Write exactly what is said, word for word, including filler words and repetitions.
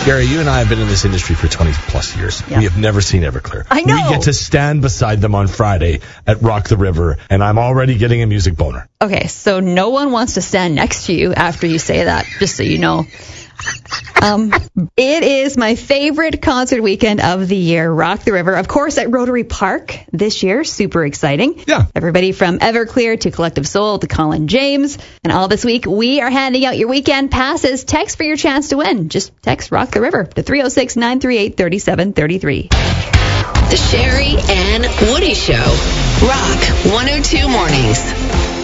Gary, you and I have been in this industry for twenty plus years. Yeah. We have never seen Everclear. I know. We get to stand beside them on Friday at Rock the River, and I'm already getting a music boner. Okay, so no one wants to stand next to you after you say that, just so you know. Um, it is my favorite concert weekend of the year, Rock the River. Of course, at Rotary Park this year. Super exciting. Yeah. Everybody from Everclear to Collective Soul to Colin James. And all this week, we are handing out your weekend passes. Text for your chance to win. Just text Rock the River to three oh six, nine three eight, three seven three three. The Sherry and Woody Show. Rock one oh two Mornings.